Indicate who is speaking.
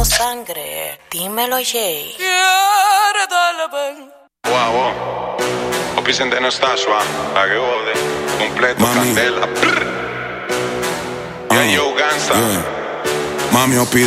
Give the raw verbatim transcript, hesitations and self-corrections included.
Speaker 1: sangre. Dímelo, Jay.
Speaker 2: Wow, wow. Opisen non sta qua, la che ode. Completo,
Speaker 3: Mami.
Speaker 2: candela. Yeah, yo, gangsta.
Speaker 3: Yeah. Mami, ho